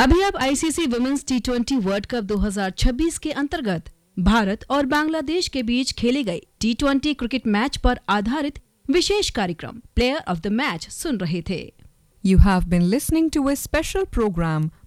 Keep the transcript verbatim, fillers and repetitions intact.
अभी आप ICC women's T twenty world cup दो हज़ार छब्बीस के अंतर्गत भारत और बांग्लादेश के बीच खेले गए टी ट्वेंटी क्रिकेट मैच पर आधारित विशेष कार्यक्रम प्लेयर ऑफ द मैच सुन रहे थे। You have been listening to a special program